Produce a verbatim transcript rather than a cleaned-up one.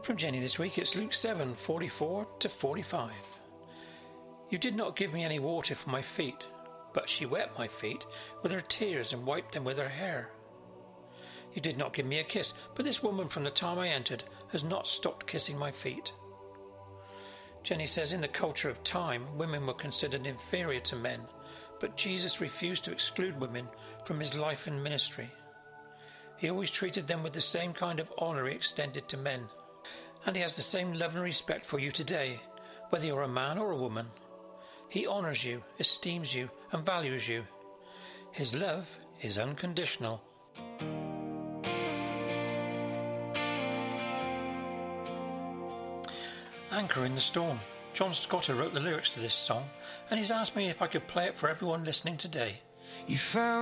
From Jenny this week, it's Luke seven, forty-four to forty-five. You did not give me any water for my feet, but she wet my feet with her tears and wiped them with her hair. You did not give me a kiss, but this woman from the time I entered has not stopped kissing my feet. Jenny says in the culture of time, women were considered inferior to men, but Jesus refused to exclude women from his life and ministry. He always treated them with the same kind of honour he extended to men. And he has the same love and respect for you today, whether you're a man or a woman. He honours you, esteems you, and values you. His love is unconditional. Anchor in the Storm. John Scotter wrote the lyrics to this song, and he's asked me if I could play it for everyone listening today. You found